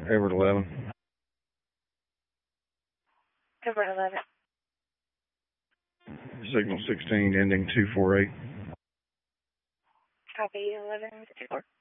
Everett 11. Everett 11. Signal 16 ending 248. Copy 11-54.